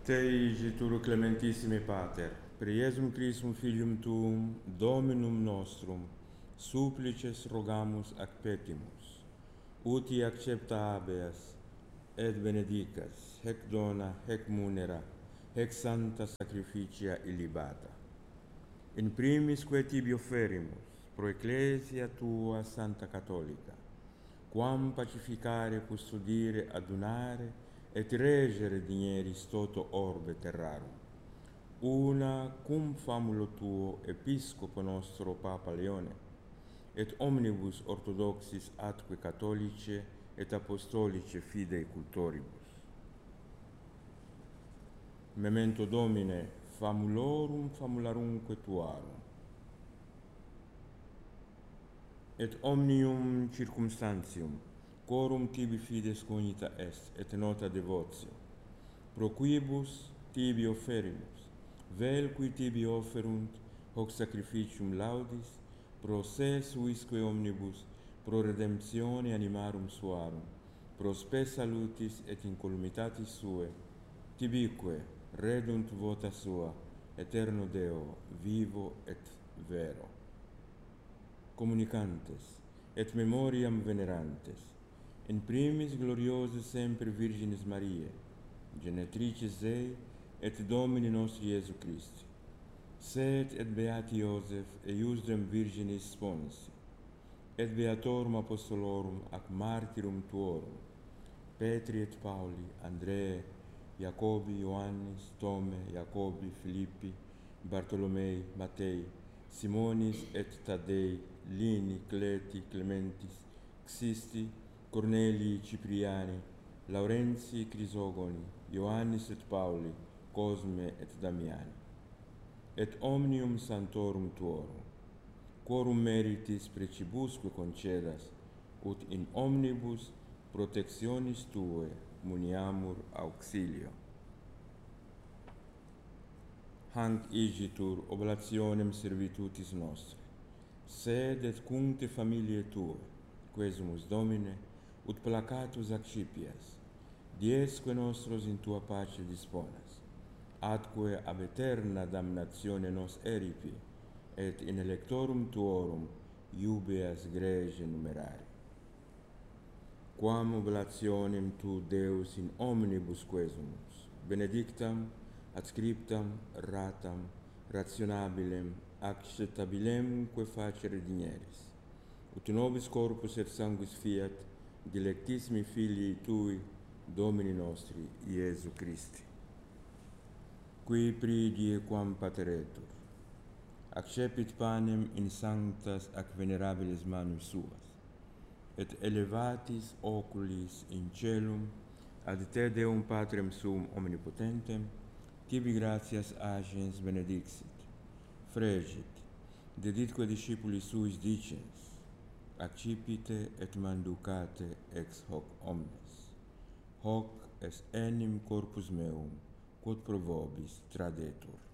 Te igitur clementissime Pater, per Iesum Christum Filium Tuum, Dominum nostrum, supplices rogamus ac petimus, uti accepta habeas, et benedicas, hec dona, hec munera, hec santa sacrificia illibata. In primis que tibi offerimus, pro Ecclesia Tua Santa Catholica, quam pacificare, custodire, adunare, et regere digneris toto orbe terrarum. Una cum famulo Tuo, Episcopo nostro Papa Leone, et omnibus orthodoxis atque catholice et apostolice fidei cultoribus. Memento Domine, famulorum famularumque Tuarum, et omnium circumstantium, quorum tibi fides cognita est, et nota devotio, pro quibus tibi offerimus, vel qui tibi offerunt, hoc sacrificium laudis, pro se suisque omnibus, pro redemptione animarum suarum, pro spes salutis et incolumitatis suae, tibique redunt vota sua, eterno Deo, vivo et vero. Communicantes, et memoriam venerantes, in primis gloriose semper Virginis Mariae, genetricis ei, et Domini nostri Iesu Christi, sed et beati Iosef, eiusdem Virginis sponsi, et beatorum apostolorum ac martyrum tuorum, Petri et Pauli, Andreae, Jacobi, Ioannis, Tome, Jacobi, Philippi, Bartolomei, Matei, Simonis et Taddei, Lini, Cleti, Clementis, Xisti, Cornelii, Cipriani, Laurentii, Crisogoni, Ioannis et Pauli, Cosme et Damiani, et omnium santorum tuorum, quorum meritis precibusque concedas, ut in omnibus protectionis Tuae muniamur auxilio. Hanc igitur oblationem servitutis nostre, sed et cum te familiae Tuae, quesumus Domine, ut placatus accipias, diesque nostros in Tua pace disponas, atque ab aeterna damnatione nos eripi, et in electorum Tuorum iubeas grege numerari. Quam oblationem Tu, Deus, in omnibus quesumus, benedictam, adscriptam, ratam, rationabilem, acceptabilemque facere digneris, ut nobis corpus et sanguis fiat, dilectissimi Filii Tui, Domini nostri, Iesu Christi. Qui pridie quam pateretur, accepit panem in sanctas ac venerabilis manus suas, et elevatis oculis in celum ad Te Deum Patrem Suum Omnipotentem, tibi gratias agens benedixit, fregit, deditque discipulis suis dicens, accipite et manducate ex hoc omnes. Hoc est enim corpus meum, quod pro vobis tradetur.